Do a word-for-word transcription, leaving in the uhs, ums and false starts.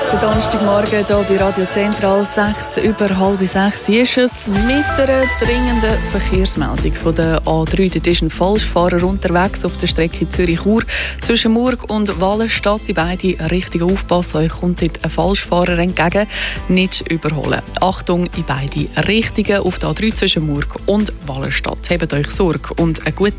Der Donnerstagmorgen hier bei Radio Zentral, sechs über halb sechs, ist es mit einer dringenden Verkehrsmeldung von der A drei. Dort ist ein Falschfahrer unterwegs auf der Strecke Zürich-Chur zwischen Murg und Wallenstadt. Die beiden Richtungen aufpassen, euch kommt dort ein Falschfahrer entgegen, nicht überholen. Achtung in beide Richtungen auf der A drei zwischen Murg und Wallenstadt. Hebt euch Sorge und eine gute